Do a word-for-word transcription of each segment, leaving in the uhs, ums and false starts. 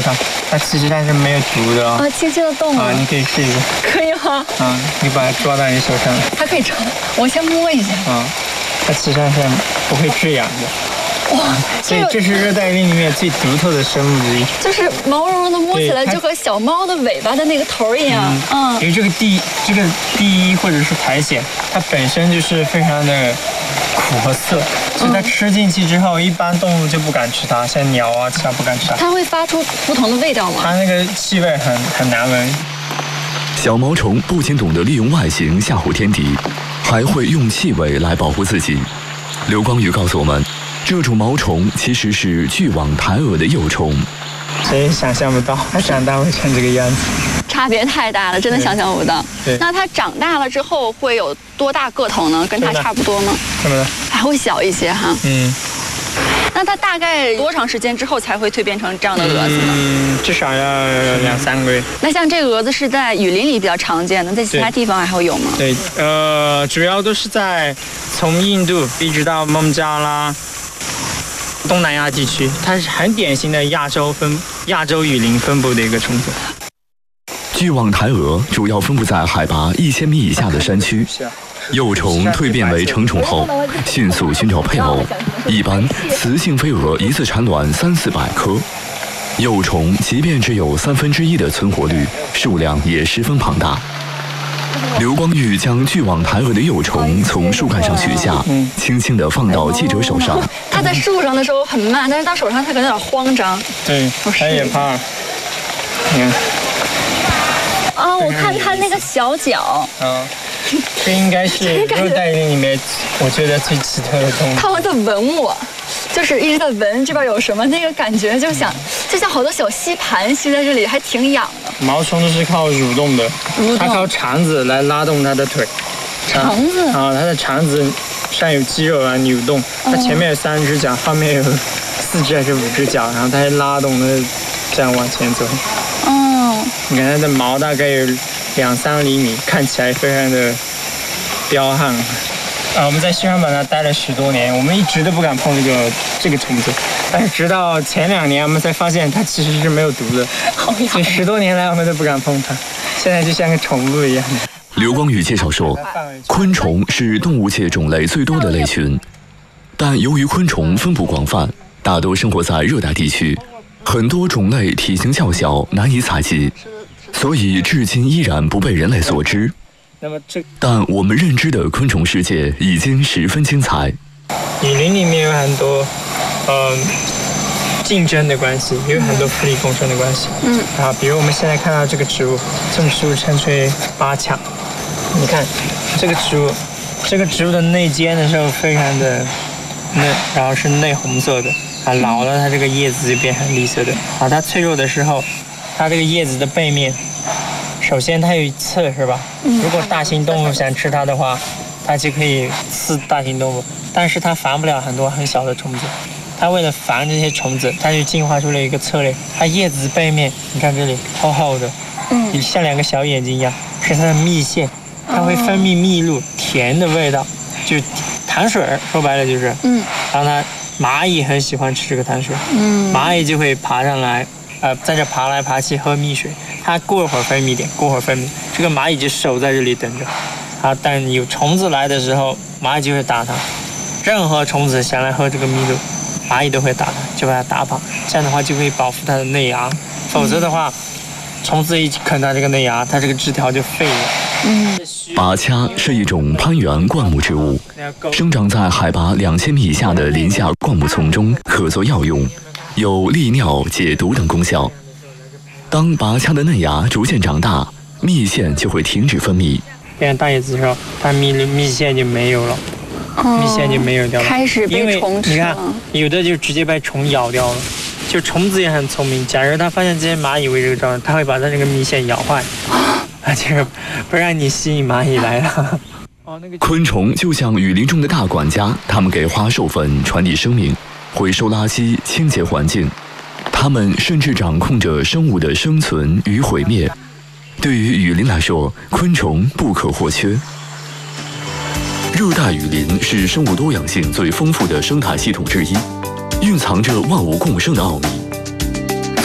上，它其实它是没有毒的哦。 啊，轻轻的动了。 啊，你可以试一个。 可以吗？ 啊，你把它抓到你手上。 它可以抓，我先摸一下。 啊，它其实上是不会致痒的。 哇， 所以这是热带雨林里面最独特的生物之一。 就是毛茸茸的，摸起来就和小猫的尾巴的那个头一样。 嗯，因为这个地这个地衣或者是苔藓，它本身就是非常的苦和涩，所以它吃进去之后，一般动物就不敢吃它，像鸟啊，其他不敢吃它。 它会发出不同的味道吗？ 它那个气味很很难闻。 小毛虫不仅懂得利用外形吓唬天敌，还会用气味来保护自己。刘光宇告诉我们，这种毛虫其实是巨网台蛾的幼虫。 谁也想象不到它长大会成这个样子， 差别太大了，真的想象不到。 对， 那它长大了之后会有多大个头呢？跟它差不多吗？ 这么的， 还会小一些哈。 嗯。 那它大概多长时间之后才会蜕变成这样的蛾子呢？ 嗯，至少要两三个月。 那像这个蛾子是在雨林里比较常见的，在其他地方还会有吗？ 对，呃，主要都是在从印度一直到孟加拉、东南亚地区，它是很典型的亚洲分亚洲雨林分布的一个虫子。 巨网台蛾主要分布在海拔一千米以下的山区。幼虫蜕变为成虫后，迅速寻找配偶。一般雌性飞蛾一次产卵三四百颗，幼虫即便只有三分之一的存活率，数量也十分庞大。刘光玉将巨网台蛾的幼虫从树干上取下，轻轻地放到记者手上。 它在树上的时候很慢，但是到手上它可能有点慌张。 对，它也怕。你看。 啊，我看它那个小脚。 嗯。这应该是热带雨林里面我觉得最奇特的动物。 它们在闻我，就是一直在闻这边有什么，那个感觉就像就像好多小吸盘吸在这里，还挺痒的。 毛虫都是靠蠕动的， 蠕动它靠肠子来拉动它的腿。 肠子啊，它的肠子上有肌肉啊，扭动。它前面有三只脚，后面有四只还是五只脚，然后它还拉动的这样往前走。 哦， 你看它的毛大概有两三厘米，看起来非常的彪悍。啊，我们在西双版纳待了十多年，我们一直都不敢碰这个这个虫子，但是直到前两年，我们才发现它其实是没有毒的。所以十多年来我们都不敢碰它，现在就像个宠物一样。 刘光宇介绍说，昆虫是动物界种类最多的类群，但由于昆虫分布广泛，大多生活在热带地区，很多种类体型较小，难以采集，所以至今依然不被人类所知。 那么这， 但我们认知的昆虫世界已经十分精彩。 雨林里面有很多，嗯、呃，竞争的关系，也有很多互利共生的关系。嗯。啊，比如我们现在看到这个植物，这种植物称之为八强。你看，这个植物，这个植物的内尖的时候非常的嫩，然后是内红色的。啊，老了它这个叶子就变成绿色的。啊，它脆弱的时候，它这个叶子的背面。首先它有刺是吧？如果大型动物想吃它的话，它就可以刺大型动物，但是它繁不了很多很小的虫子。它为了繁这些虫子，它就进化出了一个策略。它叶子背面，你看这里厚厚的，嗯，像两个小眼睛一样，是它的蜜腺，它会分泌蜜露，甜的味道，就糖水儿，说白了就是，嗯，然后它蚂蚁很喜欢吃这个糖水，嗯，蚂蚁就会爬上来。呃，在这爬来爬去喝蜜水，它过会儿分泌点，过会儿分泌，这个蚂蚁就守在这里等着。啊，但有虫子来的时候，蚂蚁就会打它。任何虫子想来喝这个蜜露，蚂蚁都会打它，就把它打跑。这样的话就可以保护它的内芽，否则的话，虫子一啃它这个内芽，它这个枝条就废了。 嗯，拔掐是一种攀援灌木植物，生长在海拔两千米以下的林下灌木丛中，可做药用。有利尿、解毒等功效。当拔掐的嫩芽逐渐长大，蜜腺就会停止分泌。 变成大叶子的时候，它蜜蜜腺就没有了，哦、蜜腺就没有掉了， 开始被虫吃了。 你看，有的就直接被虫咬掉了。就虫子也很聪明，假如它发现这些蚂蚁为这个状态，它会把它那个蜜腺咬坏，啊，就是不让你吸引蚂蚁来了。 昆虫就像雨林中的大管家，它们给花授粉，传递生命。回收垃圾，清洁环境，它们甚至掌控着生物的生存与毁灭。对于雨林来说，昆虫不可或缺。热带雨林是生物多样性最丰富的生态系统之一，蕴藏着万物共生的奥秘。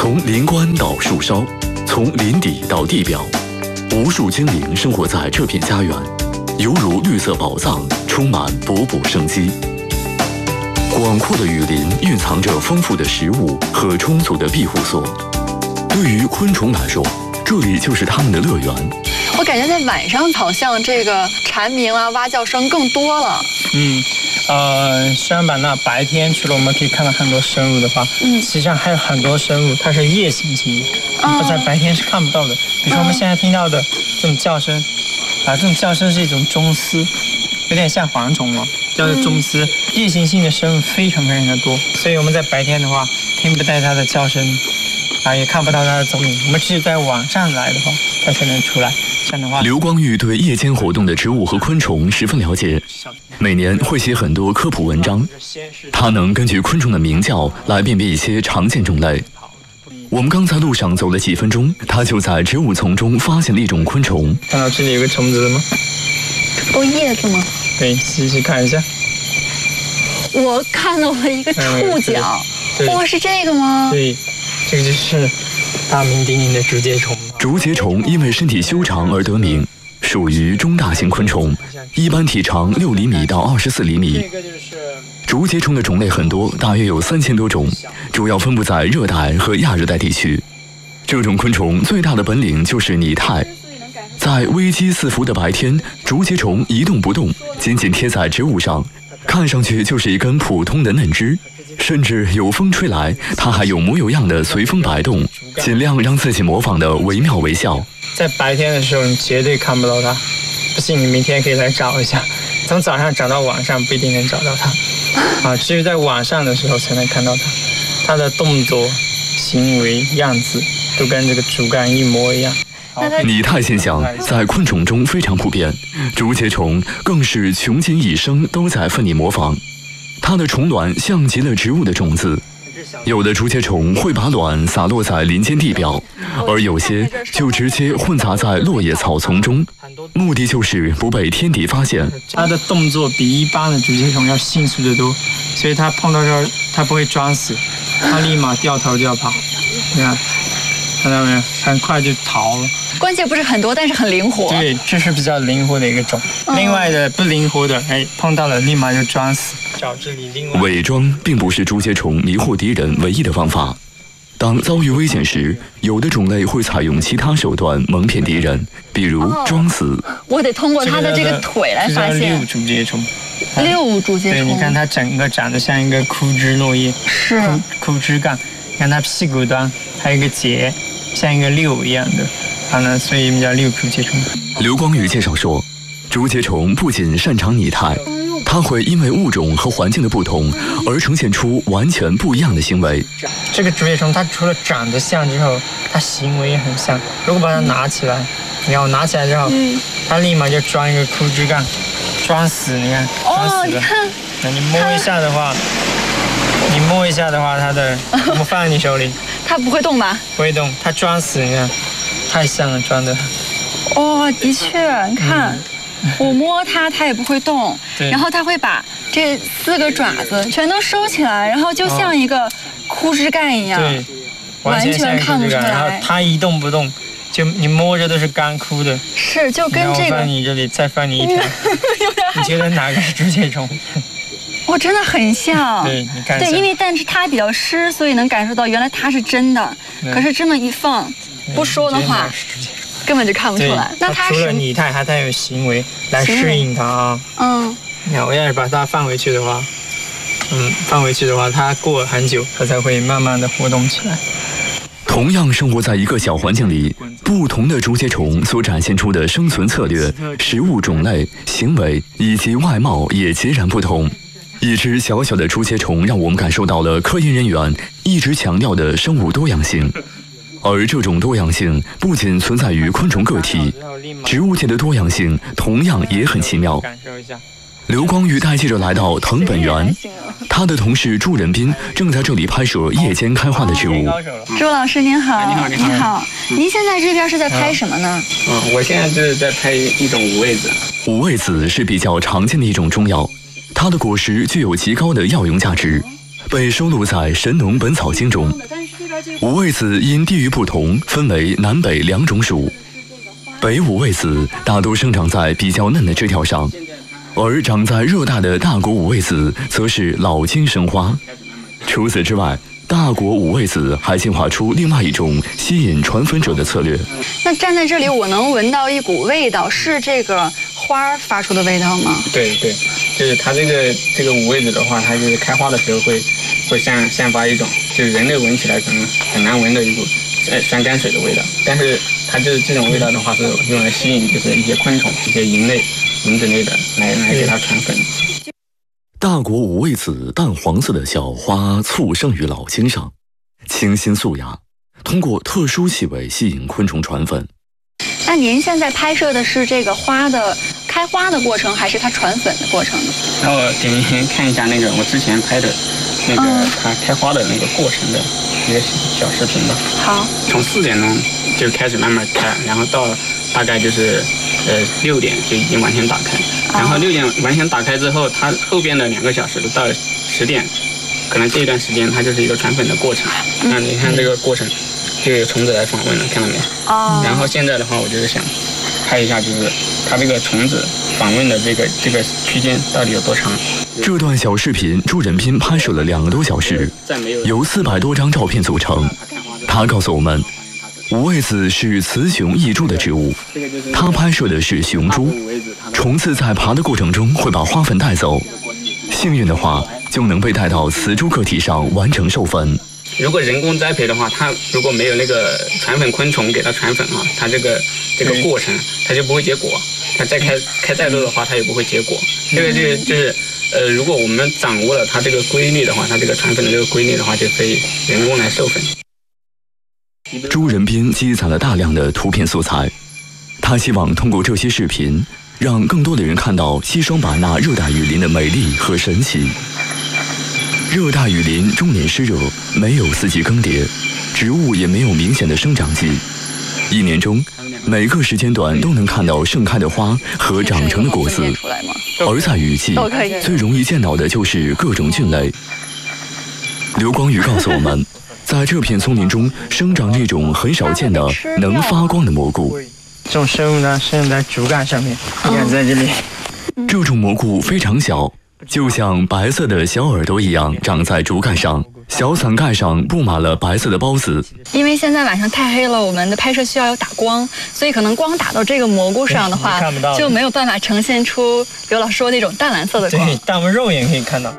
从林冠到树梢，从林底到地表，无数精灵生活在这片家园，犹如绿色宝藏，充满勃勃生机。广阔的雨林蕴藏着丰富的食物和充足的庇护所。对于昆虫来说，这里就是它们的乐园。 我感觉在晚上好像这个蝉鸣啊、蛙叫声更多了。 嗯，呃，虽然版纳白天除了我们可以看到很多生物的话，嗯，实际上还有很多生物它是夜行性的，嗯，在白天是看不到的。比如说我们现在听到的这种叫声，啊，这种叫声是一种钟丝，有点像蝗虫嘛，叫做钟丝。夜行性的生物非常非常的多，所以我们在白天的话听不到它的叫声，啊，也看不到它的踪影。我们只有在晚上来的话，它才能出来。 刘光裕对夜间活动的植物和昆虫十分了解，每年会写很多科普文章。他能根据昆虫的鸣叫来辨别一些常见种类。我们刚在路上走了几分钟，他就在植物丛中发现了一种昆虫。 看到这里有个虫子了吗？ 这不都叶子吗？ 对，细细看一下。 我看到了一个触角，哇，是这个吗？ 对，这个就是大名鼎鼎的竹节虫。 竹节虫因为身体修长而得名，属于中大型昆虫，一般体长六厘米到二十四厘米。竹节虫的种类很多，大约有三千多种，主要分布在热带和亚热带地区。这种昆虫最大的本领就是拟态，在危机四伏的白天，竹节虫一动不动，紧紧贴在植物上，看上去就是一根普通的嫩枝。甚至有风吹来，它还有模有样的随风摆动，尽量让自己模仿的惟妙惟肖。 在白天的时候，你绝对看不到它，不信你明天可以来找一下。从早上找到晚上不一定能找到它，啊，只有在晚上的时候才能看到它。它的动作、行为、样子都跟这个竹竿一模一样。 拟态现象在昆虫中非常普遍，竹节虫更是穷尽一生都在奋力模仿。它的虫卵像极了植物的种子，有的竹节虫会把卵洒落在林间地表，而有些就直接混杂在落叶草丛中，目的就是不被天敌发现。 它的动作比一般的竹节虫要迅速得多，所以它碰到时候它不会装死，它立马掉头就要跑。你看，看到没有？很快就逃了。 关节不是很多，但是很灵活。 对，这是比较灵活的一个种。嗯、另外的不灵活的，哎，碰到了立马就装死。找这里另外伪装并不是竹节虫迷惑敌人唯一的方法。当遭遇危险时，有的种类会采用其他手段蒙骗敌人，比如装死。 哦、我得通过它的这个腿来发现。 六竹节虫。 六竹节虫。 对，你看它整个长得像一个枯枝落叶， 是枯枯枝干。你看它屁股端还有一个节，像一个六一样的。它呢，所以叫六竹节虫。 刘光宇介绍说，竹节虫不仅擅长拟态，它会因为物种和环境的不同而呈现出完全不一样的行为。 这个竹节虫它除了长得像之后，它行为也很像。如果把它拿起来，你看我拿起来之后，嗯、它立马就装一个枯枝干，装死。你看，装死了。哦，你看，那你摸一下的话，你摸一下的话，它的我们放在你手里， 它不会动吧？ 不会动，它装死，你看。太像了，装的。 哦，的确，你看，嗯、我摸它，它也不会动。然后它会把这四个爪子全都收起来，然后就像一个枯枝干一样， 对， 完全看不出来。 然后它一动不动，就你摸着都是干枯的。 是，就跟这个。 放你这里，再放你一条。你觉得哪个是竹节虫？ 哦，真的很像。 对，你看。 对，因为但是它比较湿，所以能感受到原来它是真的。可是这么一放。不说的话，根本就看不出来。那它除了拟态，还带有行为来适应它啊。嗯。你看，我要是把它放回去的话，嗯，放回去的话，它过了很久，它才会慢慢的活动起来。 同样生活在一个小环境里，不同的竹节虫所展现出的生存策略、食物种类、行为以及外貌也截然不同。一只小小的竹节虫让我们感受到了科研人员一直强调的生物多样性。而这种多样性不仅存在于昆虫个体，植物界的多样性同样也很奇妙。刘光宇带记者来到藤本园，他的同事朱仁斌正在这里拍摄夜间开花的植物。 朱老师您好， 你好， 你好。你好，您现在这边是在拍什么呢？ 嗯，我现在就是在拍一种五味子。 五味子是比较常见的一种中药，它的果实具有极高的药用价值，被收录在《神农本草经》中。 五味子因地域不同，分为南北两种属。北五味子大多生长在比较嫩的枝条上，而长在热带的大果五味子则是老茎生花。除此之外，大果五味子还进化出另外一种吸引传粉者的策略。 那站在这里，我能闻到一股味道，是这个花发出的味道吗？ 对对，就是它这个这个五味子的话，它就是开花的时候会会散散发一种，就是人类闻起来可能很难闻的一股呃酸甘水的味道，但是它就是这种味道的话是用来吸引就是一些昆虫、一些蝇类、蚊子类的来来给它传粉。 大果五味子淡黄色的小花簇生于老茎上，清新素雅，通过特殊气味吸引昆虫传粉。 那您现在拍摄的是这个花的开花的过程，还是它传粉的过程呢？ 然后给您看一下那个我之前拍的那个它开花的那个过程的一个小视频吧。 好， 从四点钟就开始慢慢开，然后到大概就是呃六点就已经完全打开，然后六点完全打开之后，它后边的两个小时到十点，可能这一段时间它就是一个传粉的过程。那你看这个过程，就有虫子来访问了，看到没有？哦。然后现在的话，我就是想拍一下，就是它这个虫子访问的这个这个区间到底有多长。 这段小视频，朱仁斌拍摄了两个多小时，由四百多张照片组成。他告诉我们，五味子是雌雄异株的植物，他拍摄的是雄株，虫子在爬的过程中会把花粉带走，幸运的话就能被带到雌株个体上完成授粉。 如果人工栽培的话，它如果没有那个传粉昆虫给它传粉啊，它这个这个过程它就不会结果，它再开开再多的话它也不会结果。这个就是就是呃，如果我们掌握了它这个规律的话，它这个传粉的这个规律的话，就可以人工来授粉。 朱仁斌积攒了大量的图片素材，他希望通过这些视频，让更多的人看到西双版纳热带雨林的美丽和神奇。热带雨林终年湿热，没有四季更迭，植物也没有明显的生长季，一年中每个时间段都能看到盛开的花和长成的果子。而在雨季，最容易见到的就是各种菌类。刘光宇告诉我们，在这片丛林中生长着一种很少见的能发光的蘑菇。 这种生物呢，生长在竹竿上面，你看在这里。 这种蘑菇非常小，就像白色的小耳朵一样长在竹竿上，小伞盖上布满了白色的孢子。 因为现在晚上太黑了，我们的拍摄需要有打光，所以可能光打到这个蘑菇上的话，就没有办法呈现出刘老师说那种淡蓝色的光。 对，但我们肉眼可以看到。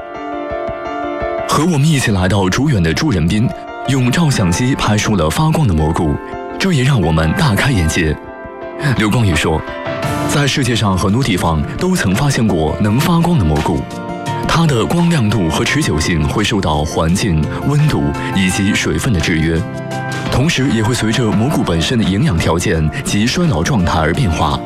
和我们一起来到竹园的朱仁斌，用照相机拍出了发光的蘑菇，这也让我们大开眼界。刘光宇说，在世界上很多地方都曾发现过能发光的蘑菇，它的光亮度和持久性会受到环境、温度以及水分的制约，同时也会随着蘑菇本身的营养条件及衰老状态而变化。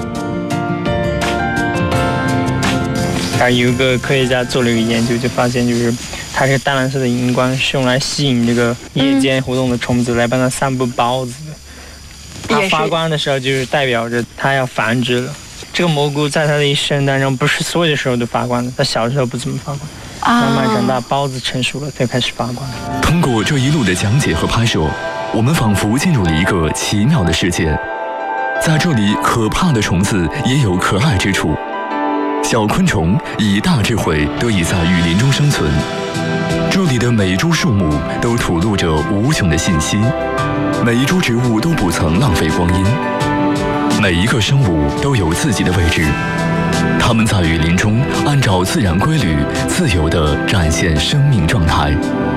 还有一个科学家做了一个研究，就发现就是它这个淡蓝色的荧光是用来吸引这个夜间活动的虫子来帮它散布孢子的。它发光的时候就是代表着它要繁殖了。这个蘑菇在它的一生当中不是所有的时候都发光的，它小时候不怎么发光，慢慢长大孢子成熟了才开始发光。 通过这一路的讲解和拍摄，我们仿佛进入了一个奇妙的世界。在这里，可怕的虫子也有可爱之处。小昆虫以大智慧得以在雨林中生存，这里的每一株树木都吐露着无穷的信息，每一株植物都不曾浪费光阴，每一个生物都有自己的位置，它们在雨林中按照自然规律自由地展现生命状态。